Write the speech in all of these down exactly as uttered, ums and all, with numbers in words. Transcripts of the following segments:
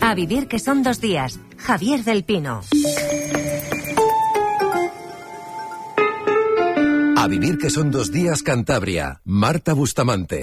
A vivir que son dos días. Javier del Pino. A vivir que son dos días Cantabria. Marta Bustamante.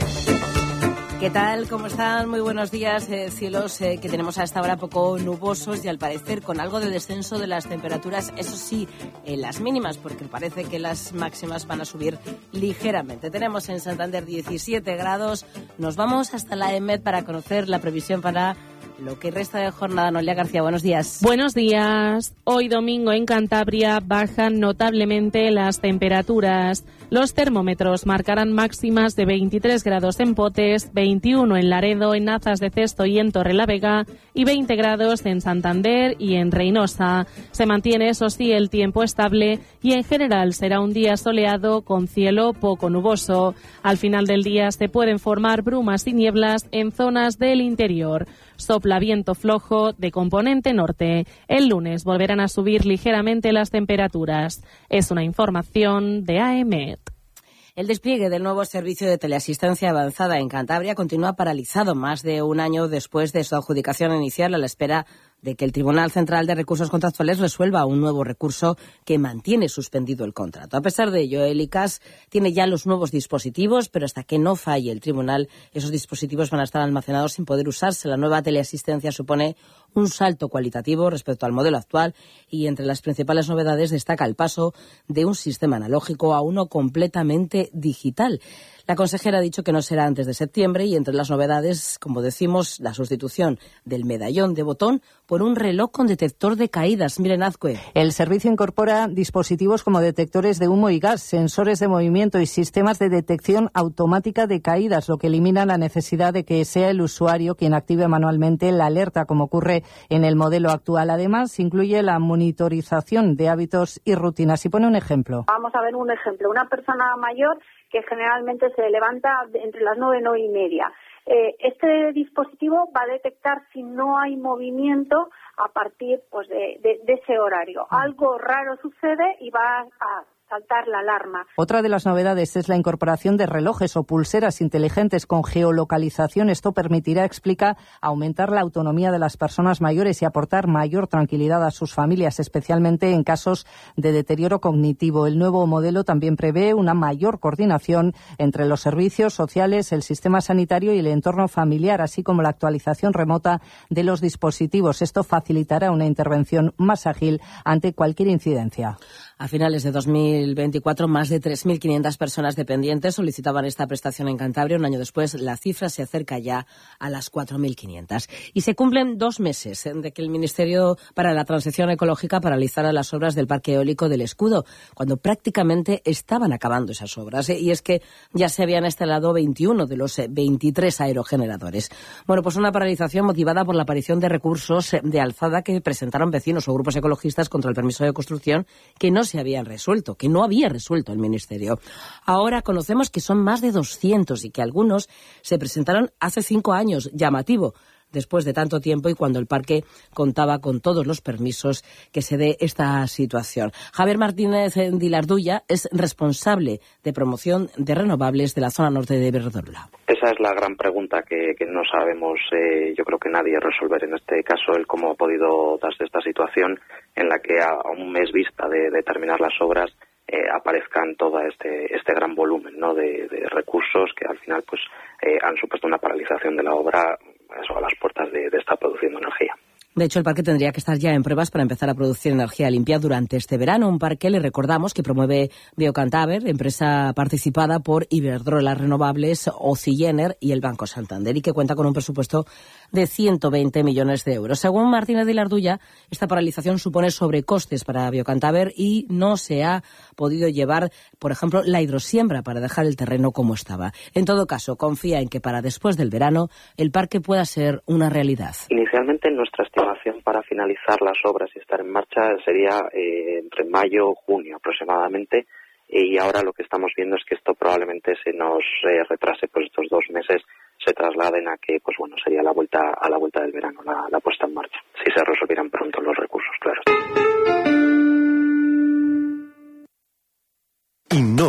¿Qué tal? ¿Cómo están? Muy buenos días. Eh, cielos eh, que tenemos a esta hora poco nubosos y al parecer con algo de descenso de las temperaturas, eso sí, en las mínimas, porque parece que las máximas van a subir ligeramente. Tenemos en Santander diecisiete grados. Nos vamos hasta la EMET para conocer la previsión para lo que resta de jornada. Noelia García, buenos días. Buenos días. Hoy domingo en Cantabria bajan notablemente las temperaturas. Los termómetros marcarán máximas de veintitrés grados en Potes, veintiuno en Laredo, en Nazas de Cesto y en Torrelavega y veinte grados en Santander y en Reynosa. Se mantiene, eso sí, el tiempo estable y en general será un día soleado con cielo poco nuboso. Al final del día se pueden formar brumas y nieblas en zonas del interior. Sopla viento flojo de componente norte. El lunes volverán a subir ligeramente las temperaturas. Es una información de A M E T. El despliegue del nuevo servicio de teleasistencia avanzada en Cantabria continúa paralizado más de un año después de su adjudicación inicial, a la espera de que el Tribunal Central de Recursos Contractuales resuelva un nuevo recurso que mantiene suspendido el contrato. A pesar de ello, el I C A S tiene ya los nuevos dispositivos, pero hasta que no falle el tribunal, esos dispositivos van a estar almacenados sin poder usarse. La nueva teleasistencia supone un salto cualitativo respecto al modelo actual y entre las principales novedades destaca el paso de un sistema analógico a uno completamente digital. La consejera ha dicho que no será antes de septiembre y entre las novedades, como decimos, la sustitución del medallón de botón por un reloj con detector de caídas. Miren, Azcue. El servicio incorpora dispositivos como detectores de humo y gas, sensores de movimiento y sistemas de detección automática de caídas, lo que elimina la necesidad de que sea el usuario quien active manualmente la alerta, como ocurre en el modelo actual. Además, incluye la monitorización de hábitos y rutinas. Y pone un ejemplo. Vamos a ver un ejemplo. Una persona mayor que generalmente se levanta entre las nueve y nueve y media. Eh, este dispositivo va a detectar si no hay movimiento a partir pues de, de, de ese horario. Algo raro sucede y va a saltar la alarma. Otra de las novedades es la incorporación de relojes o pulseras inteligentes con geolocalización. Esto permitirá, explica, aumentar la autonomía de las personas mayores y aportar mayor tranquilidad a sus familias, especialmente en casos de deterioro cognitivo. El nuevo modelo también prevé una mayor coordinación entre los servicios sociales, el sistema sanitario y el entorno familiar, así como la actualización remota de los dispositivos. Esto facilitará una intervención más ágil ante cualquier incidencia. A finales de dos mil veinticuatro, más de tres mil quinientas personas dependientes solicitaban esta prestación en Cantabria. Un año después, la cifra se acerca ya a las cuatro mil quinientas. Y se cumplen dos meses de que el Ministerio para la Transición Ecológica paralizara las obras del Parque Eólico del Escudo, cuando prácticamente estaban acabando esas obras. Y es que ya se habían instalado veintiuno de los veintitrés aerogeneradores. Bueno, pues una paralización motivada por la aparición de recursos de alzada que presentaron vecinos o grupos ecologistas contra el permiso de construcción que no se habían resuelto, que no había resuelto el Ministerio. Ahora conocemos que son más de doscientos y que algunos se presentaron hace cinco años, llamativo, después de tanto tiempo y cuando el parque contaba con todos los permisos que se dé esta situación. Javier Martínez Dilarduya es responsable de promoción de renovables de la zona norte de Iberdrola. Esa es la gran pregunta que, que no sabemos, eh, yo creo que nadie resolver en este caso, el cómo ha podido darse esta situación en la que a, a un mes vista de, de terminar las obras eh, aparezcan todo este este gran volumen, ¿no?, de, de recursos que al final pues eh, han supuesto una paralización de la obra, eso, a las puertas de, de estar produciendo energía. De hecho, el parque tendría que estar ya en pruebas para empezar a producir energía limpia durante este verano. Un parque, le recordamos, que promueve Biocantaber, empresa participada por Iberdrola Renovables, Ocigener y el Banco Santander, y que cuenta con un presupuesto de ciento veinte millones de euros. Según Martínez de Larduya, esta paralización supone sobrecostes para Biocantaber y no se ha podido llevar, por ejemplo, la hidrosiembra para dejar el terreno como estaba. En todo caso, confía en que para después del verano el parque pueda ser una realidad. Inicialmente, nuestra estimación para finalizar las obras y estar en marcha sería eh, entre mayo y junio aproximadamente, y ahora lo que estamos viendo es que esto probablemente se nos eh, retrase, pues estos dos meses se trasladen a que, pues bueno, sería la vuelta a la vuelta del verano, la, la puesta en marcha, si se resolvieran pronto los recursos, claro. Innova,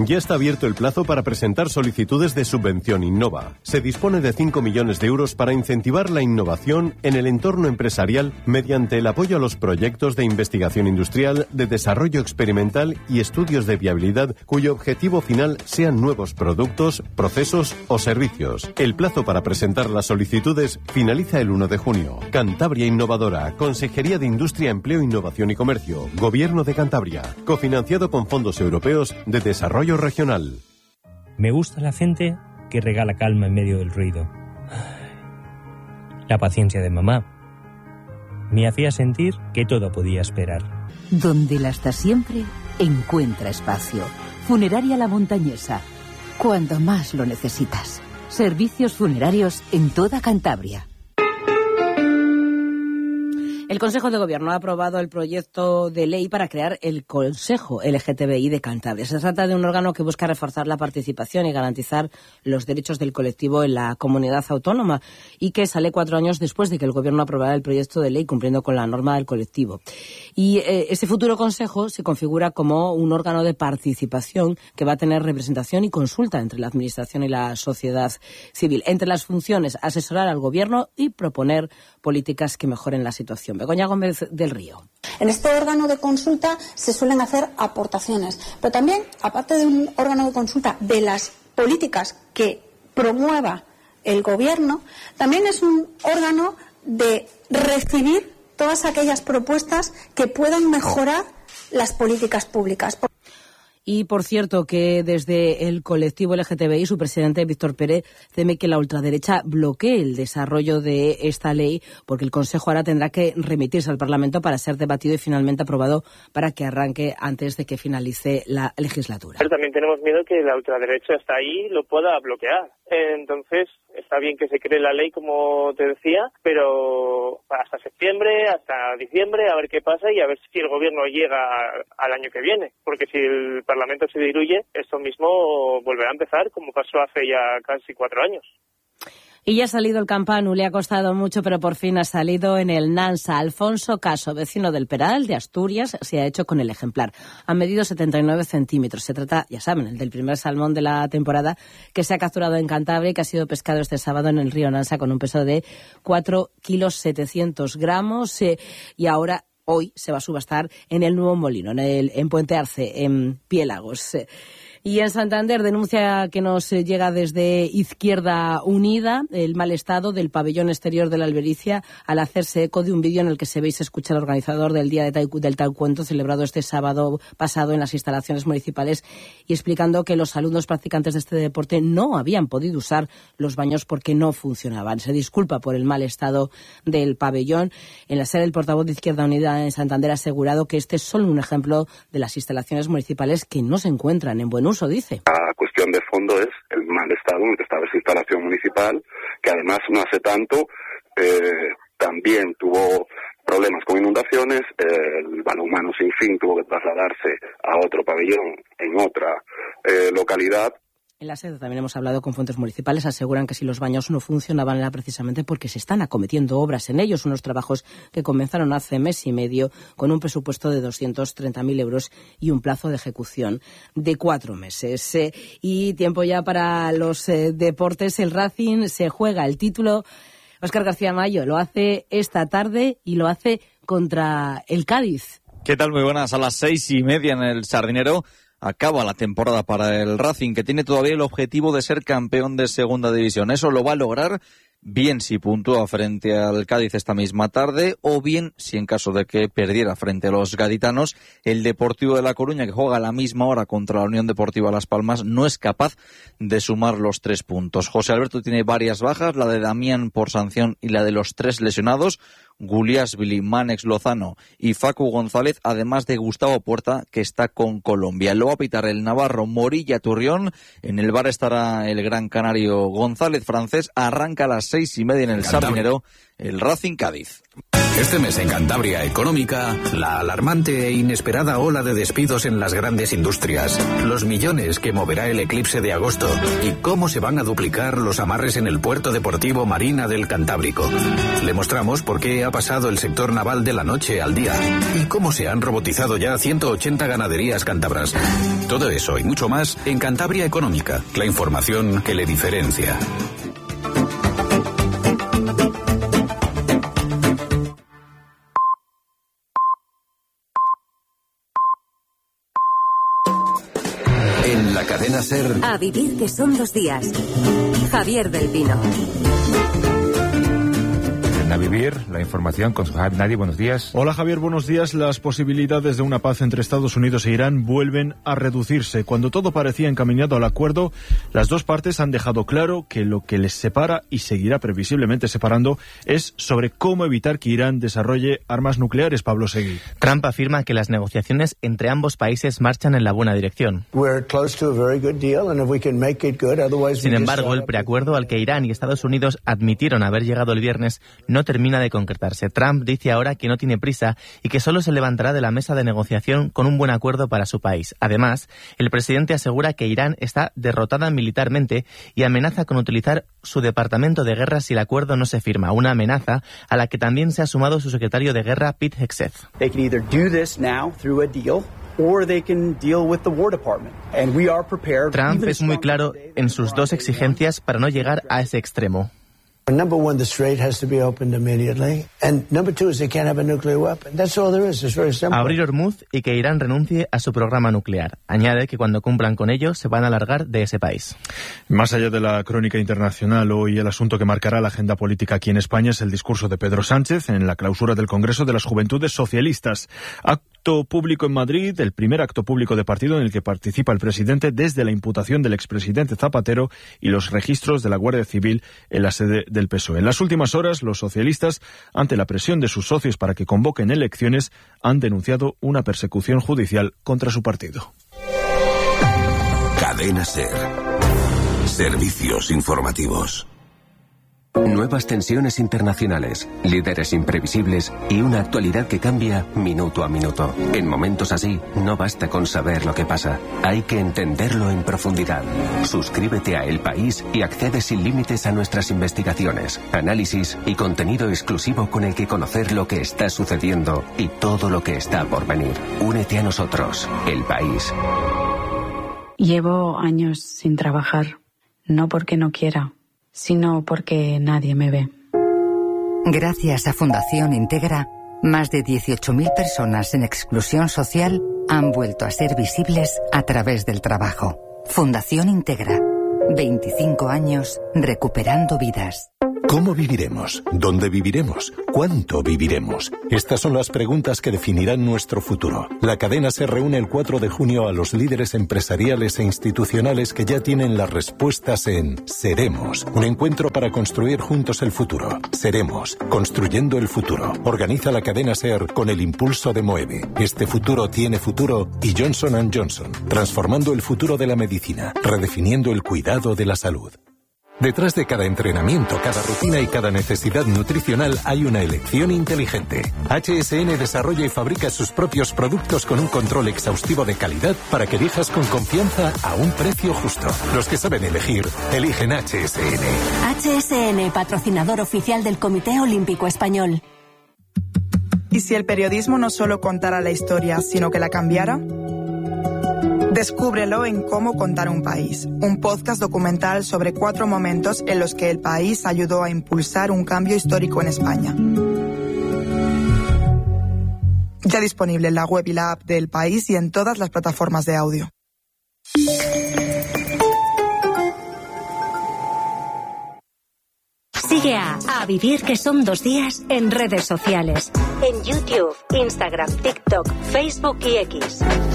Ya está abierto el plazo para presentar solicitudes de subvención Innova. Se dispone de cinco millones de euros para incentivar la innovación en el entorno empresarial mediante el apoyo a los proyectos de investigación industrial, de desarrollo experimental y estudios de viabilidad cuyo objetivo final sean nuevos productos, procesos o servicios. El plazo para presentar las solicitudes finaliza el uno de junio. Cantabria Innovadora, Consejería de Industria, Empleo, Innovación y Comercio, Gobierno de Cantabria, cofinanciado con fondos europeos de desarrollo regional. Me gusta la gente que regala calma en medio del ruido. La paciencia de mamá me hacía sentir que todo podía esperar. Donde la hasta siempre encuentra espacio. Funeraria La Montañesa. Cuando más lo necesitas. Servicios funerarios en toda Cantabria. El Consejo de Gobierno ha aprobado el proyecto de ley para crear el Consejo L G T B I de Cantabria. Se trata de un órgano que busca reforzar la participación y garantizar los derechos del colectivo en la comunidad autónoma y que sale cuatro años después de que el Gobierno aprobara el proyecto de ley cumpliendo con la norma del colectivo. Y eh, ese futuro Consejo se configura como un órgano de participación que va a tener representación y consulta entre la Administración y la sociedad civil. Entre las funciones, asesorar al Gobierno y proponer políticas que mejoren la situación. Begoña Gómez del Río. En este órgano de consulta se suelen hacer aportaciones, pero también, aparte de un órgano de consulta de las políticas que promueva el Gobierno, también es un órgano de recibir todas aquellas propuestas que puedan mejorar las políticas públicas. Y, por cierto, que desde el colectivo L G T B I, su presidente, Víctor Pérez, teme que la ultraderecha bloquee el desarrollo de esta ley, porque el Consejo ahora tendrá que remitirse al Parlamento para ser debatido y finalmente aprobado para que arranque antes de que finalice la legislatura. Pero también tenemos miedo que la ultraderecha está ahí y lo pueda bloquear. Entonces, está bien que se cree la ley, como te decía, pero hasta septiembre, hasta diciembre, a ver qué pasa y a ver si el Gobierno llega al año que viene. Porque si el Parlamento se diluye, esto mismo volverá a empezar, como pasó hace ya casi cuatro años. Y ya ha salido el Campanu, le ha costado mucho, pero por fin ha salido en el Nansa. Alfonso Caso, vecino del Peral, de Asturias, se ha hecho con el ejemplar. Ha medido setenta y nueve centímetros. Se trata, ya saben, el del primer salmón de la temporada que se ha capturado en Cantabria y que ha sido pescado este sábado en el río Nansa con un peso de cuatro kilos setecientos gramos. Eh, y ahora, hoy, se va a subastar en el Nuevo Molino, en, el, en Puente Arce, en Piélagos. Eh, Y en Santander denuncia que nos llega desde Izquierda Unida el mal estado del pabellón exterior de la Albericia al hacerse eco de un vídeo en el que se ve y se escucha al organizador del Día de taiku, del Taekwondo celebrado este sábado pasado en las instalaciones municipales y explicando que los alumnos practicantes de este deporte no habían podido usar los baños porque no funcionaban. Se disculpa por el mal estado del pabellón. En la sede, el portavoz de Izquierda Unida en Santander ha asegurado que este es solo un ejemplo de las instalaciones municipales que no se encuentran en buen uso, dice. La cuestión de fondo es el mal estado en el que estaba esa instalación municipal, que además no hace tanto eh, también tuvo problemas con inundaciones, eh, el balonmano sin fin tuvo que trasladarse a otro pabellón en otra eh, localidad. En la sede también hemos hablado con fuentes municipales, aseguran que si los baños no funcionaban era precisamente porque se están acometiendo obras en ellos, unos trabajos que comenzaron hace mes y medio con un presupuesto de doscientos treinta mil euros y un plazo de ejecución de cuatro meses. Eh, y tiempo ya para los eh, deportes. El Racing se juega el título. Óscar García Mayo lo hace esta tarde y lo hace contra el Cádiz. ¿Qué tal? Muy buenas. A las seis y media en el Sardinero acaba la temporada para el Racing, que tiene todavía el objetivo de ser campeón de segunda división. Eso lo va a lograr bien si puntúa frente al Cádiz esta misma tarde, o bien si en caso de que perdiera frente a los gaditanos, el Deportivo de La Coruña, que juega a la misma hora contra la Unión Deportiva Las Palmas, no es capaz de sumar los tres puntos. José Alberto tiene varias bajas, la de Damián por sanción y la de los tres lesionados, Guliasvili, Mánex Lozano y Facu González, además de Gustavo Puerta, que está con Colombia. Lo va a pitar el navarro Morilla Turrión. En el bar estará el gran canario González francés. Arranca a las seis y media en el Sardinero el Racing Cádiz. Este mes en Cantabria Económica, la alarmante e inesperada ola de despidos en las grandes industrias, los millones que moverá el eclipse de agosto y cómo se van a duplicar los amarres en el puerto deportivo Marina del Cantábrico. Le mostramos por qué ha pasado el sector naval de la noche al día y cómo se han robotizado ya ciento ochenta ganaderías cántabras. Todo eso y mucho más en Cantabria Económica, la información que le diferencia. En la cadena SER. A vivir que son dos días. Javier del Pino. A vivir, la información con Suhaib Nadi. Buenos días. Hola Javier, buenos días. Las posibilidades de una paz entre Estados Unidos e Irán vuelven a reducirse. Cuando todo parecía encaminado al acuerdo, las dos partes han dejado claro que lo que les separa y seguirá previsiblemente separando es sobre cómo evitar que Irán desarrolle armas nucleares. Pablo Seguí. Trump afirma que las negociaciones entre ambos países marchan en la buena dirección. Sin embargo, el preacuerdo al que Irán y Estados Unidos admitieron haber llegado el viernes no termina de concretarse. Trump dice ahora que no tiene prisa y que solo se levantará de la mesa de negociación con un buen acuerdo para su país. Además, el presidente asegura que Irán está derrotada militarmente y amenaza con utilizar su departamento de guerra si el acuerdo no se firma, una amenaza a la que también se ha sumado su secretario de guerra, Pete Hegseth. Trump es muy claro en sus dos exigencias para no llegar a ese extremo. Number one, the strait has to be opened immediately. And number two is they can't have a nuclear weapon. That's all there is. It's very simple. Abrir Hormuz y que Irán renuncie a su programa nuclear. Añade que cuando cumplan con ello se van a largar de ese país. Más allá de la crónica internacional, hoy el asunto que marcará la agenda política aquí en España es el discurso de Pedro Sánchez en la clausura del Congreso de las Juventudes Socialistas. Acto público en Madrid, el primer acto público de partido en el que participa el presidente desde la imputación del expresidente Zapatero y los registros de la Guardia Civil en la sede del P S O E. En las últimas horas, los socialistas, ante la presión de sus socios para que convoquen elecciones, han denunciado una persecución judicial contra su partido. Cadena SER. Servicios informativos. Nuevas tensiones internacionales, líderes imprevisibles y una actualidad que cambia minuto a minuto. En momentos así, no basta con saber lo que pasa, hay que entenderlo en profundidad. Suscríbete a El País y accede sin límites a nuestras investigaciones, análisis y contenido exclusivo con el que conocer lo que está sucediendo y todo lo que está por venir. Únete a nosotros, El País. Llevo años sin trabajar, no porque no quiera, sino porque nadie me ve. Gracias a Fundación Integra, más de dieciocho mil personas en exclusión social han vuelto a ser visibles a través del trabajo. Fundación Integra, veinticinco años recuperando vidas. ¿Cómo viviremos? ¿Dónde viviremos? ¿Cuánto viviremos? Estas son las preguntas que definirán nuestro futuro. La cadena se reúne el cuatro de junio a los líderes empresariales e institucionales que ya tienen las respuestas en Seremos, un encuentro para construir juntos el futuro. Seremos, construyendo el futuro. Organiza la cadena SER con el impulso de Moeve. Este futuro tiene futuro y Johnson and Johnson, transformando el futuro de la medicina, redefiniendo el cuidado de la salud. Detrás de cada entrenamiento, cada rutina y cada necesidad nutricional hay una elección inteligente. H S N desarrolla y fabrica sus propios productos con un control exhaustivo de calidad para que elijas con confianza a un precio justo. Los que saben elegir, eligen H S N. H S N, patrocinador oficial del Comité Olímpico Español. ¿Y si el periodismo no solo contara la historia, sino que la cambiara? Descúbrelo en Cómo contar un país, un podcast documental sobre cuatro momentos en los que el país ayudó a impulsar un cambio histórico en España. Ya disponible en la web y la app de El País y en todas las plataformas de audio. Sigue a A Vivir que son dos días en redes sociales. En YouTube, Instagram, TikTok, Facebook y X.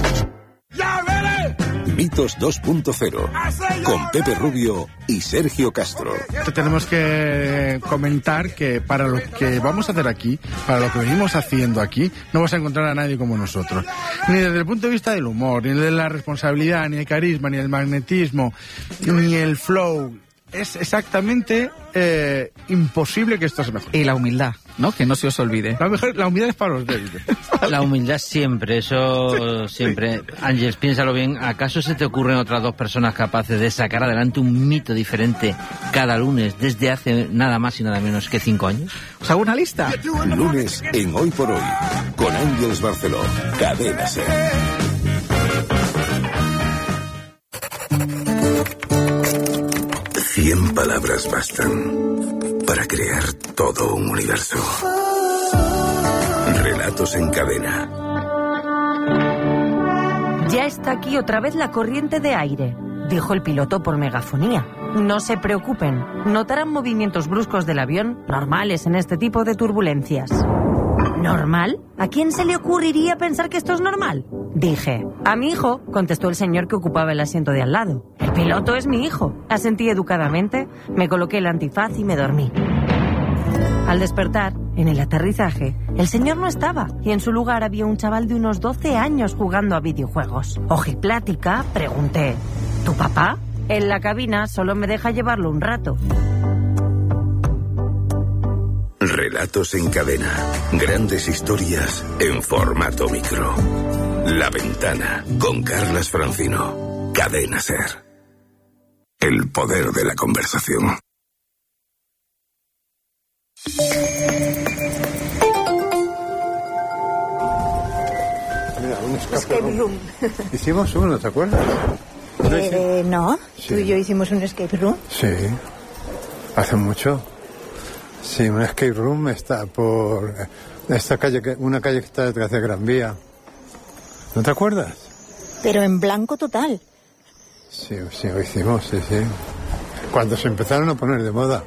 Mitos dos punto cero con Pepe Rubio y Sergio Castro. Tenemos que comentar que para lo que vamos a hacer aquí, para lo que venimos haciendo aquí, no vas a encontrar a nadie como nosotros. Ni desde el punto de vista del humor, ni de la responsabilidad, ni el carisma, ni el magnetismo, ni el flow. es exactamente eh, imposible que esto se mejore. Y la humildad, ¿no? Que no se os olvide. La, mejor, la humildad es para los débiles. La humildad siempre, eso sí, siempre. Sí. Ángeles, piénsalo bien, ¿acaso se te ocurren otras dos personas capaces de sacar adelante un mito diferente cada lunes desde hace nada más y nada menos que cinco años? ¿Os hago una lista? Lunes en Hoy por Hoy, con Ángeles Barceló, Cadena SER. Cien palabras bastan para crear todo un universo. Relatos en cadena. Ya está aquí otra vez la corriente de aire, dijo el piloto por megafonía. No se preocupen, notarán movimientos bruscos del avión normales en este tipo de turbulencias. ¿Normal? ¿A quién se le ocurriría pensar que esto es normal? Dije. A mi hijo, contestó el señor que ocupaba el asiento de al lado. El piloto es mi hijo. Asentí educadamente, me coloqué el antifaz y me dormí. Al despertar, en el aterrizaje, el señor no estaba y en su lugar había un chaval de unos doce años jugando a videojuegos. Ojiplática, pregunté, ¿tu papá? En la cabina solo me deja llevarlo un rato. Relatos en cadena. Grandes historias en formato micro. La Ventana, con Carlas Francino. Cadena SER. El poder de la conversación. Mira, un escape, escape room. room. Hicimos uno, ¿te acuerdas? Eh, no, sí. Tú y yo hicimos un escape room. Sí, hace mucho. Sí, un escape room está por esta calle, una calle que está detrás de Gran Vía. ¿No te acuerdas? Pero en blanco total. Sí, sí, lo hicimos, sí, sí. Cuando se empezaron a poner de moda.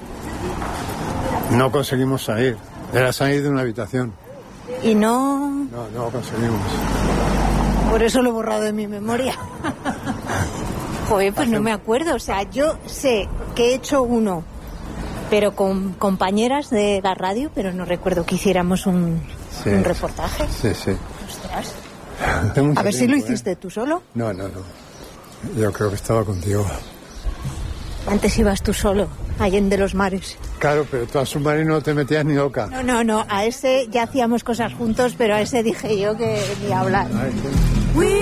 No conseguimos salir. Era salir de una habitación. Y no... No, no lo conseguimos. Por eso lo he borrado de mi memoria. Joder, pues no me acuerdo. O sea, yo sé que he hecho uno, pero con compañeras de la radio, pero no recuerdo que hiciéramos un, sí, un reportaje. Sí, sí. Ostras. A ver tiempo, si lo hiciste ¿eh? ¿Tú solo? No, no, no. Yo creo que estaba contigo. Antes ibas tú solo, allende los mares. Claro, pero tú al submarino no te metías ni loca. No, no, no. A ese ya hacíamos cosas juntos, pero a ese dije yo que ni hablar. Ay, sí.